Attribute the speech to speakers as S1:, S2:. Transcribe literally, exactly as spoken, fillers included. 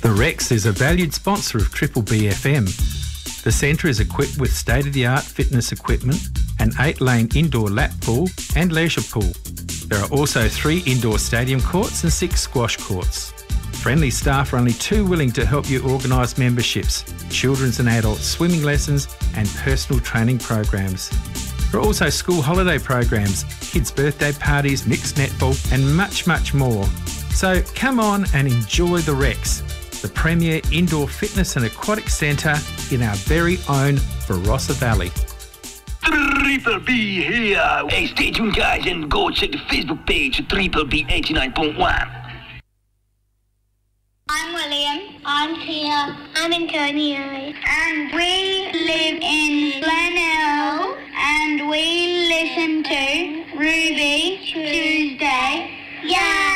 S1: The Rex is a valued sponsor of Triple B F M. The centre is equipped with state-of-the-art fitness equipment, an eight-lane indoor lap pool and leisure pool. There are also three indoor stadium courts and six squash courts. Friendly staff are only too willing to help you organise memberships, children's and adult swimming lessons and personal training programs. There are also school holiday programs, kids' birthday parties, mixed netball and much, much more. So come on and enjoy the Rex, the premier indoor fitness and aquatic centre in our very own Barossa Valley.
S2: Triple B here. Hey, stay tuned, guys, and go check the Facebook page for Triple B eighty-nine point one.
S3: I'm William. I'm Tia. I'm Antonio. And we live in Glenelg, and we listen to Ruby Tuesday. Yeah!